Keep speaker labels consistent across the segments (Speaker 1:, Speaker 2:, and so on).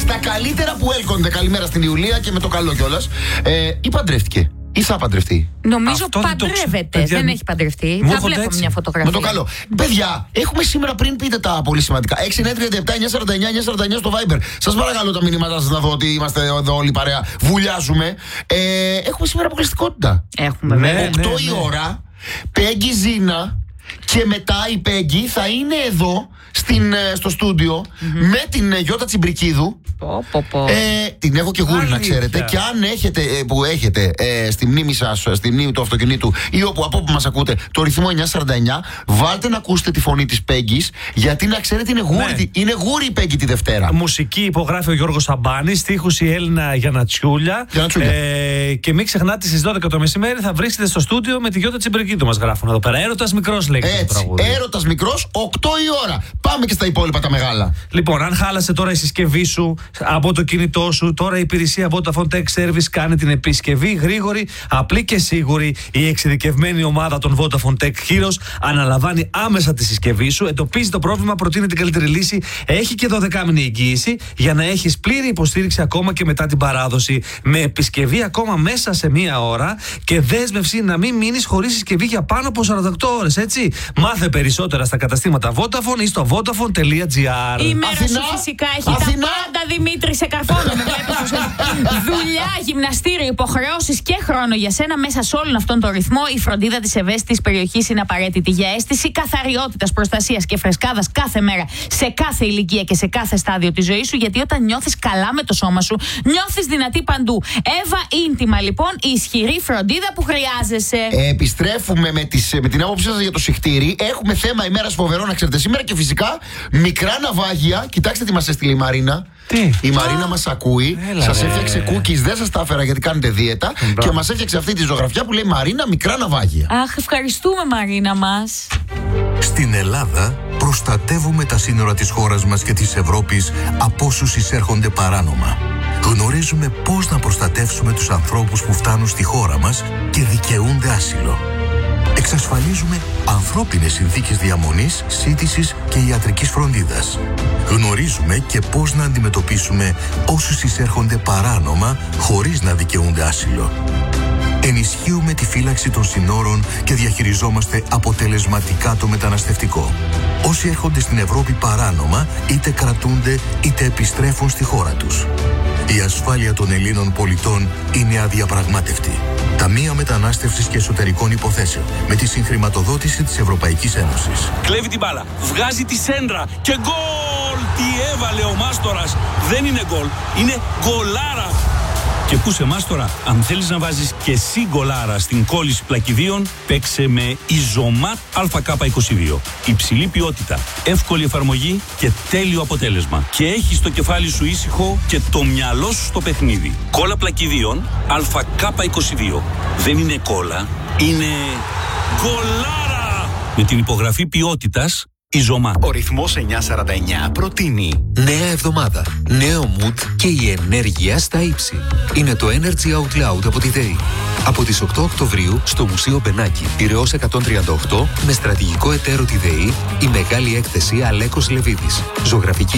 Speaker 1: στα καλύτερα που έλκονται. Καλημέρα στην Ιουλία και με το καλό κιόλας. Ή παντρεύτηκε. Ή θα παντρευτεί.
Speaker 2: Νομίζω παντρεύεται. Δεν έχει παντρευτεί. Θα βλέπω μια φωτογραφία.
Speaker 1: Με το καλό. Παιδιά, έχουμε σήμερα πριν πείτε τα πολύ σημαντικά. 6, 9, 37, 9, 49, 9, 49 στο Viber. Σας παρακαλώ τα μηνύματά σας να δω ότι είμαστε εδώ όλοι παρέα. Βουλιάζουμε. Έχουμε σήμερα αποκλειστικότητα.
Speaker 2: Έχουμε.
Speaker 1: 8 η ώρα. Πέγγι Ζήνα. Και μετά η Πέγγι θα είναι εδώ στο στούντιο με την Γιώτα Τσιμπρικίδου. Την έχω και γούρι να ξέρετε. Και αν έχετε που έχετε στη μνήμη σας, στη μνήμη του αυτοκινήτου ή από όπου μας ακούτε το ρυθμό 949, βάλτε να ακούσετε τη φωνή της Πέγγις, γιατί να ξέρετε είναι γούρι, είναι γούρι η Πέγγι τη Δευτέρα.
Speaker 3: Μουσική υπογράφει ο Γιώργος Σαμπάνης, στίχους η Έλληνα Γιαννατσιούλια. Και μην ξεχνάτε στις 12 το μεσημέρι θα βρίσκετε στο στούντιο με τη Γιώτα Τσιμπρικίδου, μας γράφουν εδώ πέρα. Έρωτας μικρός λέγεται το τραγούδι.
Speaker 1: Έρωτας μικρός, 8 η ώρα. Πάμε και στα υπόλοιπα τα μεγάλα.
Speaker 3: Λοιπόν, αν χάλασε τώρα η συσκευή σου από το κινητό σου, τώρα η υπηρεσία Vodafone Tech Service κάνει την επισκευή γρήγορη, απλή και σίγουρη. Η εξειδικευμένη ομάδα των Vodafone Tech Heroes αναλαμβάνει άμεσα τη συσκευή σου, εντοπίζει το πρόβλημα, προτείνει την καλύτερη λύση, έχει και 12μηνη εγγύηση για να έχεις πλήρη υποστήριξη ακόμα και μετά την παράδοση. Με επισκευή ακόμα μέσα σε μία ώρα και δέσμευση να μην μείνεις χωρίς συσκευή για πάνω από 48 ώρες, έτσι. Μάθε περισσότερα στα καταστήματα Vodafone ή στο vodafone.gr.
Speaker 2: Η μέρα σου φυσικά έχει τα πάντα, Δημήτρη, σε καρφώνω. Δουλειά, γυμναστήριο, υποχρεώσεις και χρόνο για σένα μέσα σε όλον αυτόν τον ρυθμό. Η φροντίδα της ευαίσθητης περιοχής είναι απαραίτητη για αίσθηση καθαριότητας, προστασίας και φρεσκάδας κάθε μέρα, σε κάθε ηλικία και σε κάθε στάδιο της ζωής σου. Γιατί όταν νιώθεις καλά με το σώμα σου, νιώθεις δυνατή παντού. Εύα Ίντιμα, λοιπόν, η ισχυρή φροντίδα που χρειάζεσαι.
Speaker 1: Επιστρέφουμε με την άποψή σας για το συχτήρι. Έχουμε θέμα ημέρας φοβερό, να ξέρετε σήμερα, και φυσικά μικρά ναυάγια. Κοιτάξτε τι μας έστειλε η Μαρίνα. Η Μαρίνα μας ακούει. Σας έφτιαξε cookies, δεν σας τα έφερα γιατί κάνετε δίαιτα. Και μας έφτιαξε αυτή τη ζωγραφιά που λέει Μαρίνα, μικρά ναυάγια.
Speaker 2: Αχ, ευχαριστούμε, Μαρίνα μας.
Speaker 4: Στην Ελλάδα προστατεύουμε τα σύνορα της χώρας μας και της Ευρώπης από όσους εισέρχονται παράνομα. Γνωρίζουμε πώς να προστατεύσουμε τους ανθρώπους που φτάνουν στη χώρα μας και δικαιούνται άσυλο. Εξασφαλίζουμε ανθρώπινες συνθήκες διαμονής, σύντησης και ιατρικής φροντίδας. Γνωρίζουμε και πώς να αντιμετωπίσουμε όσους εισέρχονται παράνομα χωρίς να δικαιούνται άσυλο. Ενισχύουμε τη φύλαξη των συνόρων και διαχειριζόμαστε αποτελεσματικά το μεταναστευτικό. Όσοι έρχονται στην Ευρώπη παράνομα, είτε κρατούνται είτε επιστρέφουν στη χώρα τους. Η ασφάλεια των Ελλήνων πολιτών είναι αδιαπραγμάτευτη. Ταμεία Μετανάστευσης και Εσωτερικών Υποθέσεων, με τη συγχρηματοδότηση της Ευρωπαϊκής Ένωσης.
Speaker 5: Κλέβει την μπάλα, βγάζει τη σέντρα και γκολ! Τι έβαλε ο Μάστορας! Δεν είναι γκολ, είναι γκολάρα! Και πούσε Μάστορα, αν θέλεις να βάζεις και εσύ γκολάρα στην κόλληση πλακιδίων, παίξε με Ιζωμάτ ΑΚ22. Υψηλή ποιότητα, εύκολη εφαρμογή και τέλειο αποτέλεσμα. Και έχεις το κεφάλι σου ήσυχο και το μυαλό σου στο παιχνίδι. Κόλλα πλακιδίων ΑΚ22. Δεν είναι κόλλα, είναι γκολάρα! Με την υπογραφή ποιότητας Ιζωμάτ.
Speaker 6: Ο ρυθμός 949 προτείνει νέα εβδομάδα, νέο mood και η ενέργεια στα ύψη. Είναι το Energy Out Loud από τη ΔΕΗ. Από τις 8 Οκτωβρίου στο Μουσείο Μπενάκη, Πειραιώς 138, με στρατηγικό εταίρο τη ΔΕΗ, η μεγάλη έκθεση Αλέκος Λεβίδης. Ζωγραφική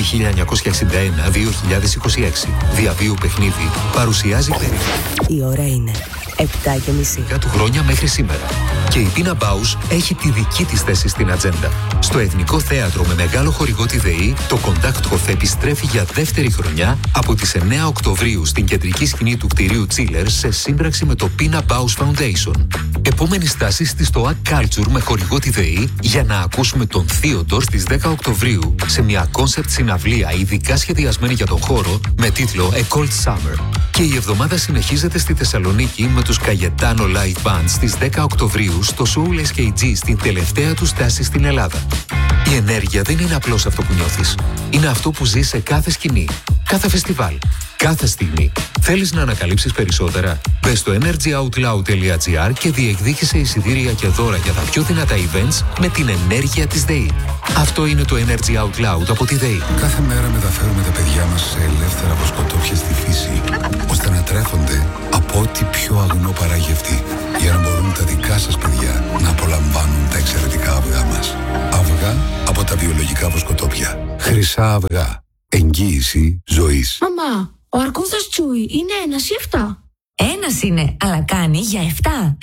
Speaker 6: 1961-2026. Διαβίου παιχνίδι. Παρουσιάζει
Speaker 7: Η ώρα είναι 7:30.
Speaker 6: του χρόνια μέχρι σήμερα. Και η Πίνα Μπάους έχει τη δική της θέση στην ατζέντα. Στο Εθνικό Θέατρο με μεγάλο χορηγό τη ΔΕΗ, το Contact Hof επιστρέφει για δεύτερη χρονιά από τις 9 Οκτωβρίου στην κεντρική σκηνή του κτηρίου Chiller σε σύμπραξη με το Pina Bausch Foundation. Επόμενη στάση στη Stoa Culture με χορηγό τη ΔΕΗ για να ακούσουμε τον Θείοντορ στις 10 Οκτωβρίου σε μια κόνσεπτ συναυλία ειδικά σχεδιασμένη για τον χώρο με τίτλο A Cold Summer. Και η εβδομάδα συνεχίζεται στη Θεσσαλονίκη με τους Cayetano Live Band στις 10 Οκτωβρίου στο Soul SKG στην τελευταία του στάση στην Ελλάδα. Η ενέργεια δεν είναι απλώς αυτό που νιώθεις. Είναι αυτό που ζεις σε κάθε σκηνή, κάθε φεστιβάλ, κάθε στιγμή. Θέλεις να ανακαλύψεις περισσότερα? Μπες στο energyoutloud.gr και διεκδίκησε εισιτήρια και δώρα για τα πιο δυνατά events με την ενέργεια της ΔΕΗ. Αυτό είναι το Energy Out Loud από τη ΔΕΗ.
Speaker 8: Κάθε μέρα μεταφέρουμε τα παιδιά μας σε ελεύθερα βοσκοτόπια στη φύση, ώστε να τρέφονται από ό,τι πιο αγνό παράγει αυτή, για να μπορούν τα δικά σας παιδιά να απολαμβάνουν τα εξαιρετικά αυγά μας. Αυγά από τα βιολογικά βοσκοτόπια. Χρυσά αυγά. Εγγύηση ζωής.
Speaker 9: Μαμά, ο αρκούδας Τσούι είναι 1 ή 7?
Speaker 10: Ένας είναι, αλλά κάνει για 7.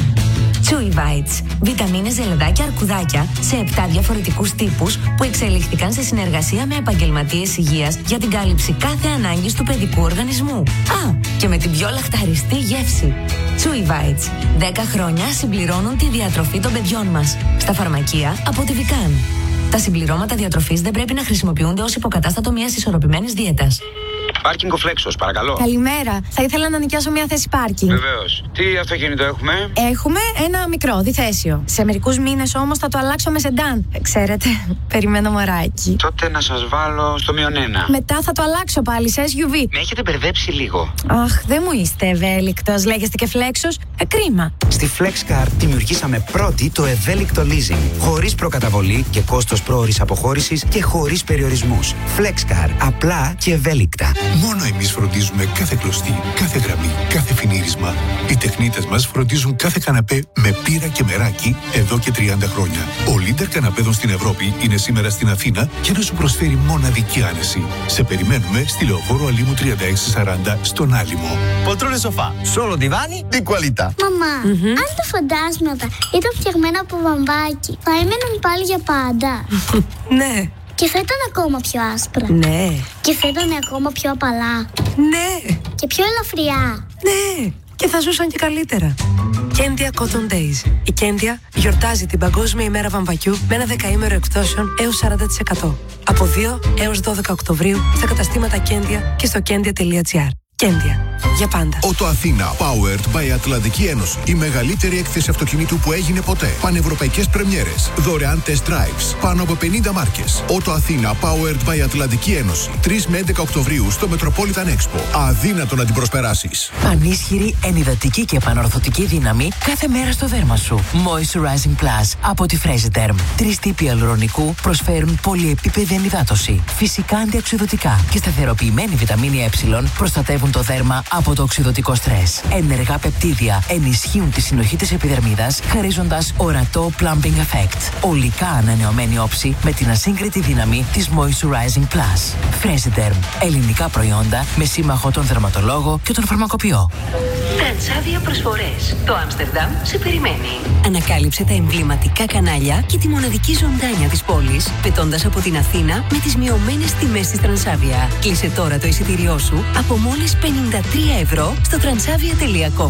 Speaker 10: Chewy Bites. Βιταμίνες, ζελεδάκια, αρκουδάκια σε 7 διαφορετικούς τύπους που εξελίχθηκαν σε συνεργασία με επαγγελματίες υγείας για την κάλυψη κάθε ανάγκης του παιδικού οργανισμού. Α, και με την πιο λαχταριστή γεύση. Chewy Bites. 10 χρόνια συμπληρώνουν τη διατροφή των παιδιών μας. Στα φαρμακεία από τη Vican. Τα συμπληρώματα διατροφής δεν πρέπει να χρησιμοποιούνται ως υποκατάστατο μιας ισορροπημένης δίαιτας.
Speaker 11: Πάρκινγκ ο Φλέξος, παρακαλώ.
Speaker 12: Καλημέρα. Θα ήθελα να νοικιάσω μια θέση πάρκινγκ.
Speaker 11: Βεβαίως. Τι αυτοκίνητο έχουμε?
Speaker 12: Έχουμε ένα μικρό, διθέσιο. Σε μερικούς μήνες όμως θα το αλλάξω με σεντάν. Ξέρετε, περιμένω μωράκι.
Speaker 11: Τότε να σας βάλω στο -1.
Speaker 12: Μετά θα το αλλάξω πάλι σε SUV.
Speaker 11: Με έχετε μπερδέψει λίγο.
Speaker 12: Αχ, δεν μου είστε ευέλικτος. Λέγεστε και Φλέξος. Κρίμα.
Speaker 13: Στη FlexCar δημιουργήσαμε πρώτη το ευέλικτο leasing. Χωρίς προκαταβολή και κόστος πρόωρης αποχώρησης και χωρίς περιορισμούς. FlexCar. Απλά και ευέλικτα.
Speaker 8: Μόνο εμείς φροντίζουμε κάθε κλωστή, κάθε γραμμή, κάθε φινίρισμα. Οι τεχνίτες μας φροντίζουν κάθε καναπέ με πύρα και μεράκι εδώ και 30 χρόνια. Ο leader καναπέδων στην Ευρώπη είναι σήμερα στην Αθήνα για να σου προσφέρει μοναδική άνεση. Σε περιμένουμε στη Λεωφόρο Αλήμου 3640 στον Άλυμο.
Speaker 14: Poltrone sofà, solo divani di qualità.
Speaker 15: Μαμά, αν τα φαντάσματα ήταν φτιαγμένα από βαμβάκι, θα έμεναν πάλι για πάντα?
Speaker 12: Ναι.
Speaker 15: Και θα ήταν ακόμα πιο άσπρα.
Speaker 12: Ναι.
Speaker 15: Και θα ήταν ακόμα πιο απαλά.
Speaker 12: Ναι.
Speaker 15: Και πιο ελαφριά.
Speaker 12: Ναι. Και θα ζούσαν και καλύτερα. Κέντια Cotton Days. Η Κέντια γιορτάζει την Παγκόσμια ημέρα βαμβακιού με ένα 10ημερο εκπτώσεων έως 40%. Από 2 έως 12 Οκτωβρίου στα καταστήματα Κέντια και στο kendia.gr. Κέντια. Για πάντα.
Speaker 16: Ότο Αθήνα, powered by Ατλαντική Ένωση. Η μεγαλύτερη έκθεση αυτοκινήτου που έγινε ποτέ. Πανευρωπαϊκές πρεμιέρες. Δωρεάν test drives. Πάνω από 50 μάρκες. Ότο Αθήνα, powered by Ατλαντική Ένωση. 3 με 11 Οκτωβρίου στο Metropolitan Expo. Αδύνατο να την προσπεράσεις.
Speaker 17: Πανίσχυρη, ενυδατική και επανορθωτική δύναμη κάθε μέρα στο δέρμα σου. Moisturizing Plus από τη Fresiderm. 3 τύποι ιαλουρονικού προσφέρουν πολυεπίπεδη ενυδάτωση. Φυσικά αντιοξειδωτικά και σταθεροποιημένη βιταμίνη Ε προστατεύουν το δέρμα από το οξειδωτικό στρες. Ενεργά πεπτίδια ενισχύουν τη συνοχή της επιδερμίδας, χαρίζοντας ορατό plumping effect. Ολικά ανανεωμένη όψη με την ασύγκριτη δύναμη της Moisturizing Plus. Fresiderm. Ελληνικά προϊόντα με σύμμαχο τον δερματολόγο και τον φαρμακοποιό.
Speaker 10: Τρανσάβια προσφορές. Το Άμστερνταμ σε περιμένει. Ανακάλυψε τα εμβληματικά κανάλια και τη μοναδική ζωντάνια της πόλης, πετώντας από την Αθήνα με τις μειωμένες τιμές της Τρανσάβια. Κλείσε τώρα το εισιτήριό σου από μόλις 53 ευρώ στο transavia.com.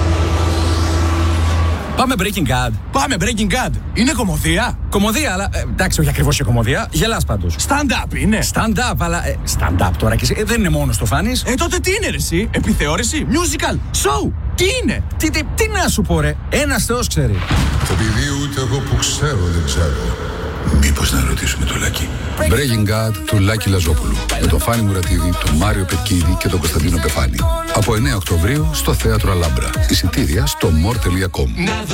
Speaker 14: Πάμε Breaking Bad. Πάμε Breaking Bad. Είναι κωμωδία. Κωμωδία, αλλά εντάξει, όχι ακριβώς η κωμωδία. Γελάς πάντως. Stand-up είναι. Stand-up, αλλά. Stand-up τώρα και εσύ. Δεν είναι μόνο το φάνης. Τότε τι είναι, ρε, εσύ? Επιθεώρηση, musical, show. Τι είναι? Τι να σου πω, ρε. Ένας Θεός ξέρει.
Speaker 8: Επειδή ούτε εγώ που ξέρω δεν ξέρω. Μήπως να ρωτήσουμε το Λάκη. Breaking Bad του Λάκη Λαζόπουλου. Με τον Φάνη Μουρατίδη, τον Μάριο Πετκίδη και τον Κωνσταντίνο Πεφάνη. Από 9 Οκτωβρίου στο Θέατρο Αλάμπρα. Εισιτήρια στο more.com.